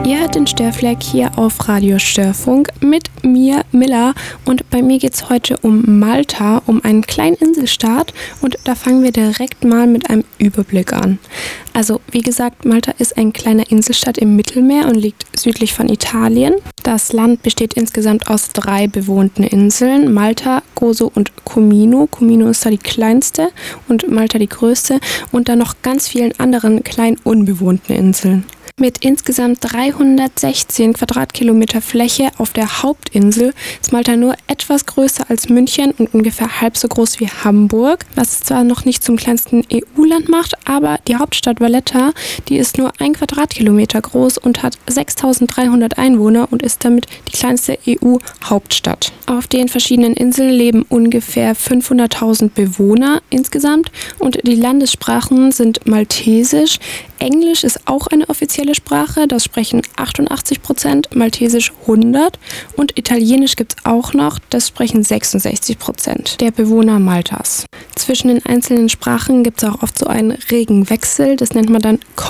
Ihr hört den Störfleck hier auf Radio Störfunk mit mir, Milla. Und bei mir geht es heute um Malta, um einen kleinen Inselstaat. Und da fangen wir direkt mal mit einem Überblick an. Also, wie gesagt, Malta ist ein kleiner Inselstaat im Mittelmeer und liegt südlich von Italien. Das Land besteht insgesamt aus 3 bewohnten Inseln, Malta, Gozo und Comino. Comino ist da die kleinste und Malta die größte. Und dann noch ganz vielen anderen kleinen unbewohnten Inseln. Mit insgesamt 316 Quadratkilometer Fläche auf der Hauptinsel ist Malta nur etwas größer als München und ungefähr halb so groß wie Hamburg, was es zwar noch nicht zum kleinsten EU-Land macht, aber die Hauptstadt Valletta, die ist nur 1 Quadratkilometer groß und hat 6.300 Einwohner und ist damit die kleinste EU-Hauptstadt. Auf den verschiedenen Inseln leben ungefähr 500.000 Bewohner insgesamt und die Landessprachen sind Maltesisch. Englisch ist auch eine offizielle Sprache, das sprechen 88%, Maltesisch 100% und Italienisch gibt es auch noch, das sprechen 66% der Bewohner Maltas. Zwischen den einzelnen Sprachen gibt es auch oft so einen regen Wechsel, das nennt man dann